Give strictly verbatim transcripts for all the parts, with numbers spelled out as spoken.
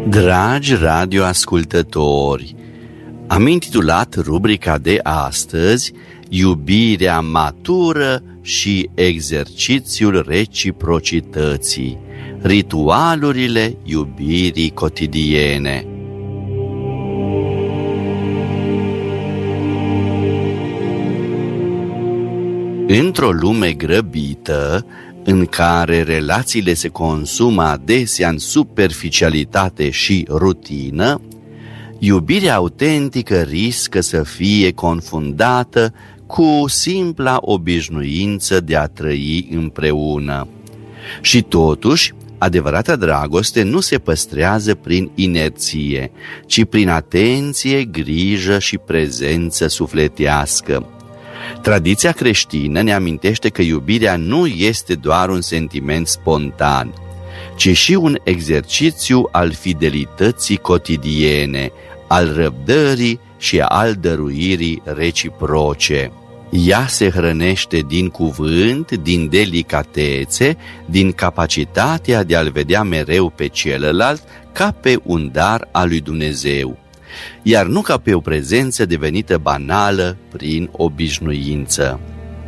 Dragi radioascultători, am intitulat rubrica de astăzi Iubirea matură și exercițiul reciprocității, ritualurile iubirii cotidiene. Într-o lume grăbită, în care relațiile se consumă adesea în superficialitate și rutină, iubirea autentică riscă să fie confundată cu simpla obișnuință de a trăi împreună. Și totuși, adevărata dragoste nu se păstrează prin inerție, ci prin atenție, grijă și prezență sufletească. Tradiția creștină ne amintește că iubirea nu este doar un sentiment spontan, ci și un exercițiu al fidelității cotidiene, al răbdării și al dăruirii reciproce. Ea se hrănește din cuvânt, din delicatețe, din capacitatea de a-l vedea mereu pe celălalt ca pe un dar al lui Dumnezeu, iar nu ca pe o prezență devenită banală prin obișnuință.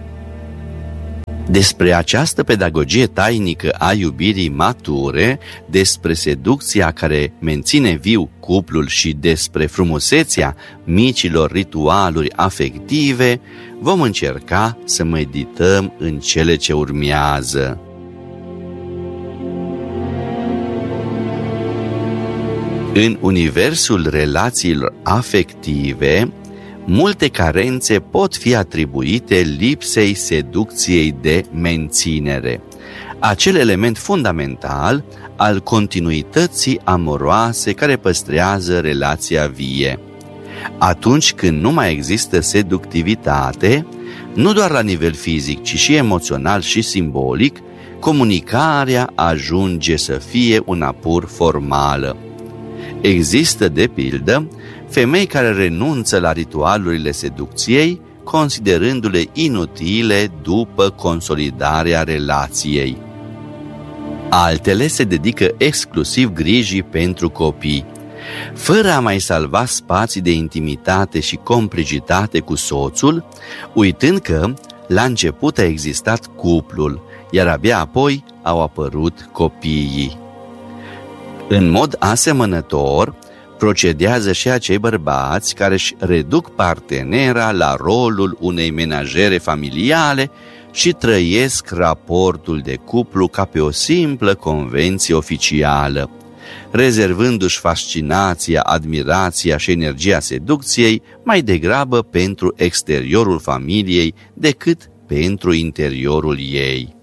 Despre această pedagogie tainică a iubirii mature, despre seducția care menține viu cuplul și despre frumusețea micilor ritualuri afective, vom încerca să medităm în cele ce urmează. În universul relațiilor afective, multe carențe pot fi atribuite lipsei seducției de menținere, acel element fundamental al continuității amoroase care păstrează relația vie. Atunci când nu mai există seductivitate, nu doar la nivel fizic, ci și emoțional și simbolic, comunicarea ajunge să fie una pur formală. Există, de pildă, femei care renunță la ritualurile seducției, considerându-le inutile după consolidarea relației. Altele se dedică exclusiv grijii pentru copii, fără a mai salva spații de intimitate și complicitate cu soțul, uitând că la început a existat cuplul, iar abia apoi au apărut copiii. În mod asemănător, procedează și acei bărbați care își reduc partenera la rolul unei menajere familiale și trăiesc raportul de cuplu ca pe o simplă convenție oficială, rezervându-și fascinația, admirația și energia seducției mai degrabă pentru exteriorul familiei decât pentru interiorul ei.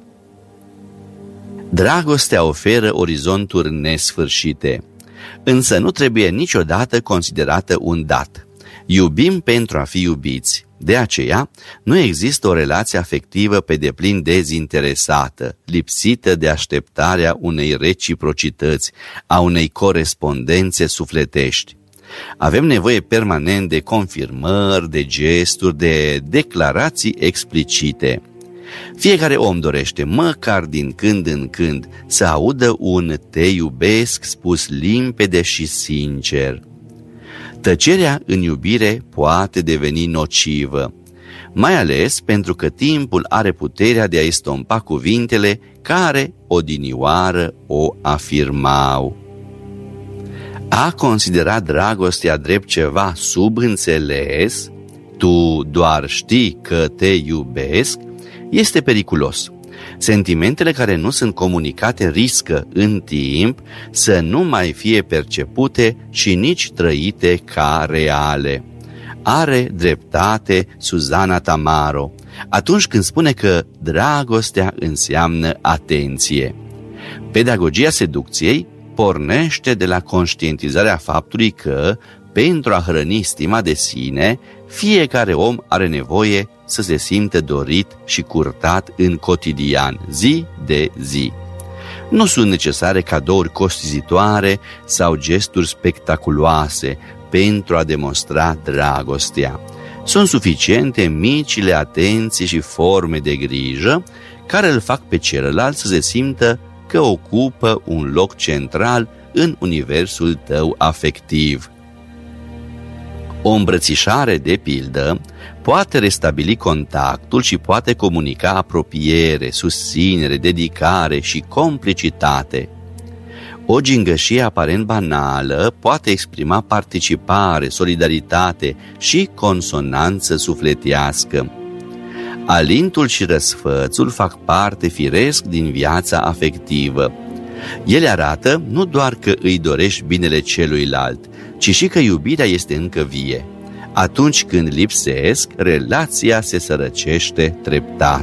Dragostea oferă orizonturi nesfârșite, însă nu trebuie niciodată considerată un dat. Iubim pentru a fi iubiți. De aceea, nu există o relație afectivă pe deplin dezinteresată, lipsită de așteptarea unei reciprocități, a unei corespondențe sufletești. Avem nevoie permanent de confirmări, de gesturi, de declarații explicite. Fiecare om dorește, măcar din când în când, să audă un te iubesc spus limpede și sincer. Tăcerea în iubire poate deveni nocivă, mai ales pentru că timpul are puterea de a estompa cuvintele care odinioară o afirmau. A considera dragostea drept ceva subînțeles, tu doar știi că te iubesc, este periculos. Sentimentele care nu sunt comunicate riscă în timp să nu mai fie percepute și nici trăite ca reale. Are dreptate Suzana Tamaro atunci când spune că dragostea înseamnă atenție. Pedagogia seducției pornește de la conștientizarea faptului că, pentru a hrăni stima de sine, fiecare om are nevoie să se simtă dorit și curtat în cotidian, zi de zi. Nu sunt necesare cadouri costisitoare sau gesturi spectaculoase pentru a demonstra dragostea. Sunt suficiente micile atenții și forme de grijă care îl fac pe celălalt să se simtă că ocupă un loc central în universul tău afectiv. O îmbrățișare, de pildă, poate restabili contactul și poate comunica apropiere, susținere, dedicare și complicitate. O gingășie aparent banală poate exprima participare, solidaritate și consonanță sufletească. Alintul și răsfățul fac parte firesc din viața afectivă. Ele arată nu doar că îi dorești binele celuilalt, ci și că iubirea este încă vie. Atunci când lipsesc, relația se sărăcește treptat.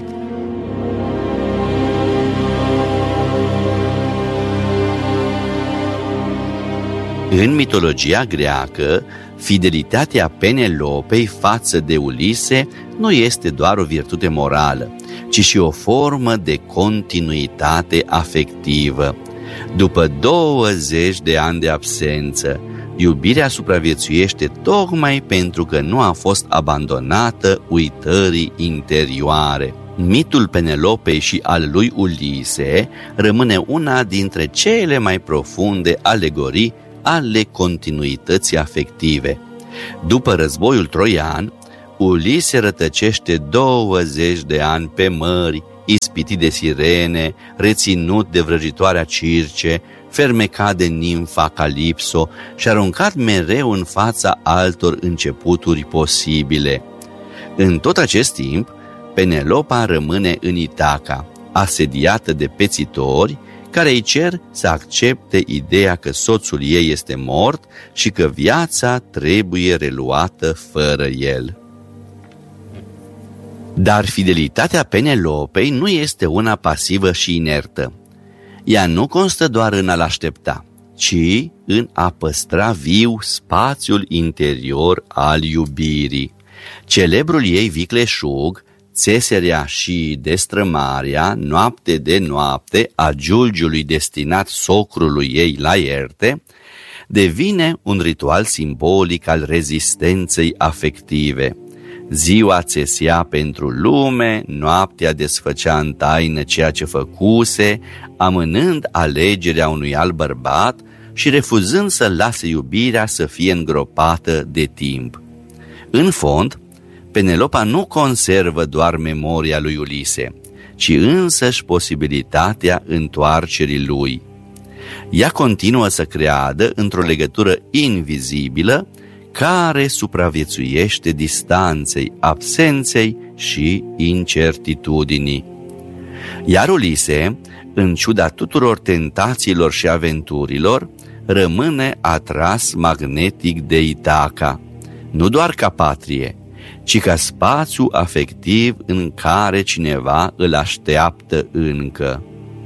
În mitologia greacă, fidelitatea Penelopei față de Ulise nu este doar o virtute morală, ci și o formă de continuitate afectivă. După douăzeci de ani de absență, iubirea supraviețuiește tocmai pentru că nu a fost abandonată uitării interioare. Mitul Penelopei și al lui Ulise rămâne una dintre cele mai profunde alegorii ale continuității afective. După războiul troian, Ulise rătăcește douăzeci de ani pe mări, ispitit de sirene, reținut de vrăjitoarea Circe, fermecat de nimfa Calipso și aruncat mereu în fața altor începuturi posibile. În tot acest timp, Penelopa rămâne în Itaca, asediată de pețitori, care îi cer să accepte ideea că soțul ei este mort și că viața trebuie reluată fără el. Dar fidelitatea Penelopei nu este una pasivă și inertă. Ea nu constă doar în a-l aștepta, ci în a păstra viu spațiul interior al iubirii. Celebrul ei vicleșug, țeserea și destrămarea, noapte de noapte, a giulgiului destinat socrului ei Laerte, devine un ritual simbolic al rezistenței afective. Ziua țesea pentru lume, noaptea desfăcea în taină ceea ce făcuse, amânând alegerea unui alt bărbat și refuzând să lase iubirea să fie îngropată de timp. În fond, Penelopa nu conservă doar memoria lui Ulise, ci însăși posibilitatea întoarcerii lui. Ea continuă să creadă într-o legătură invizibilă care supraviețuiește distanței, absenței și incertitudinii. Iar Ulise, în ciuda tuturor tentațiilor și aventurilor, rămâne atras magnetic de Itaca, nu doar ca patrie, ci ca spațiu afectiv în care cineva îl așteaptă încă.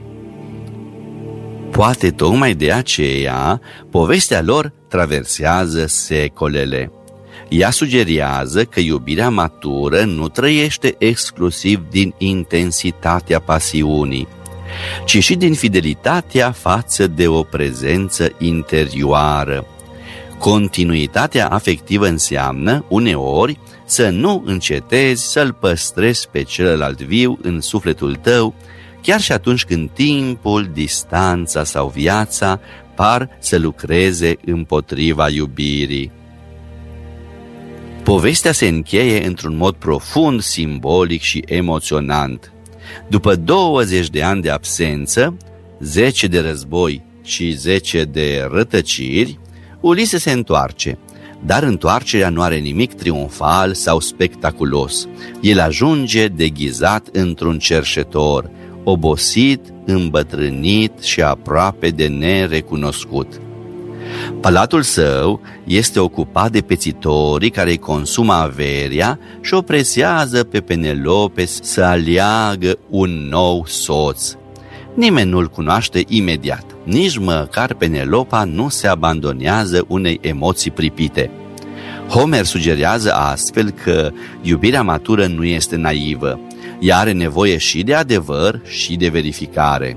Poate tocmai de aceea, povestea lor traversează secolele. Ea sugerează că iubirea matură nu trăiește exclusiv din intensitatea pasiunii, ci și din fidelitatea față de o prezență interioară. Continuitatea afectivă înseamnă, uneori, să nu încetezi să-l păstrezi pe celălalt viu în sufletul tău, chiar și atunci când timpul, distanța sau viața par să lucreze împotriva iubirii. Povestea se încheie într-un mod profund, simbolic și emoționant. După douăzeci de ani de absență, zece de război și zece de rătăciri, Ulise se întoarce, dar întoarcerea nu are nimic triumfal sau spectaculos. El ajunge deghizat într-un cerșetor, obosit, îmbătrânit și aproape de nerecunoscut. Palatul său este ocupat de pețitorii care îi consumă averia și o presează pe Penelope să aleagă un nou soț. Nimeni nu-l cunoaște imediat, nici măcar Penelopa nu se abandonează unei emoții pripite. Homer sugerează astfel că iubirea matură nu este naivă, ea are nevoie și de adevăr și de verificare.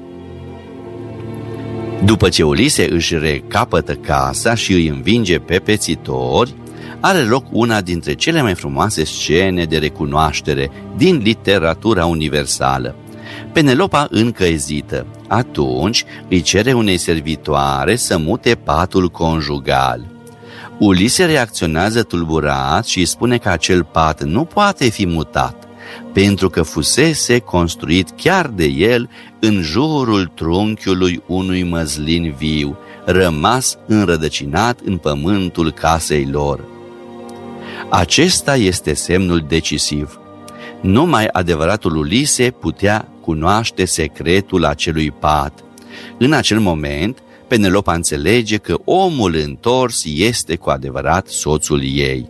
După ce Ulise își recapătă casa și îi învinge pe pețitori, are loc una dintre cele mai frumoase scene de recunoaștere din literatura universală. Penelopa încă ezită. Atunci îi cere unei servitoare să mute patul conjugal. Ulise reacționează tulburat și îi spune că acel pat nu poate fi mutat, pentru că fusese construit chiar de el în jurul trunchiului unui măslin viu, rămas înrădăcinat în pământul casei lor. Acesta este semnul decisiv. Numai adevăratul Ulise putea cunoaște secretul acelui pat. În acel moment, Penelopa înțelege că omul întors este cu adevărat soțul ei.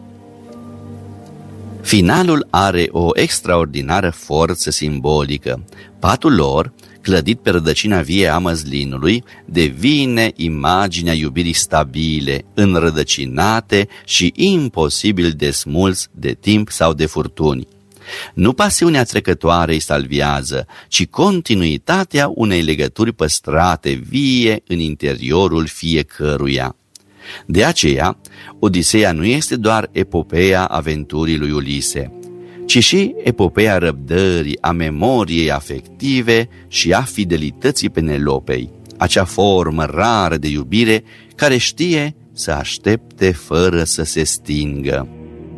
Finalul are o extraordinară forță simbolică. Patul lor, clădit pe rădăcina vie a măslinului, devine imaginea iubirii stabile, înrădăcinate și imposibil de smuls de timp sau de furtuni. Nu pasiunea trecătoare îi salvează, ci continuitatea unei legături păstrate vie în interiorul fiecăruia. De aceea, Odiseea nu este doar epopeea aventurii lui Ulise, ci și epopeea răbdării, a memoriei afective și a fidelității Penelopei, acea formă rară de iubire care știe să aștepte fără să se stingă.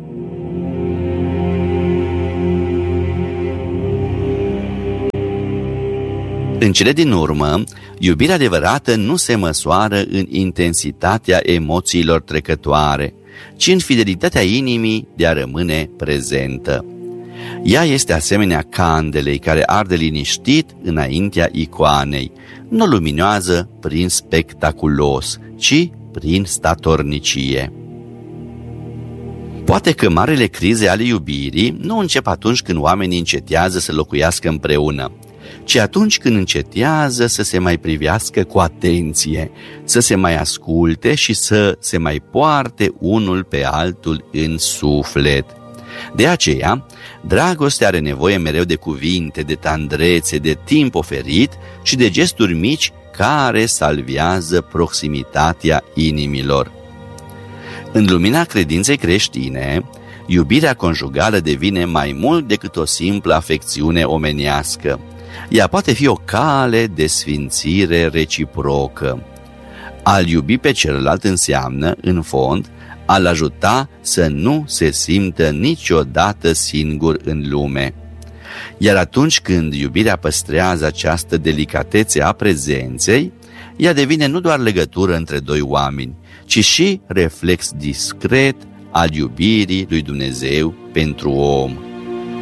În cele din urmă, iubirea adevărată nu se măsoară în intensitatea emoțiilor trecătoare, ci în fidelitatea inimii de a rămâne prezentă. Ea este asemenea candelei care arde liniștit înaintea icoanei, nu luminoasă prin spectaculos, ci prin statornicie. Poate că marele crize ale iubirii nu încep atunci când oamenii încetează să locuiască împreună, ci atunci când încetează să se mai privească cu atenție, să se mai asculte și să se mai poarte unul pe altul în suflet. De aceea, dragostea are nevoie mereu de cuvinte, de tandrețe, de timp oferit și de gesturi mici care salvează proximitatea inimilor. În lumina credinței creștine, iubirea conjugală devine mai mult decât o simplă afecțiune omenească. Ea poate fi o cale de sfințire reciprocă. A-l iubi pe celălalt înseamnă, în fond, a-l ajuta să nu se simtă niciodată singur în lume. Iar atunci când iubirea păstrează această delicatețe a prezenței, ea devine nu doar legătură între doi oameni, ci și reflex discret al iubirii lui Dumnezeu pentru om.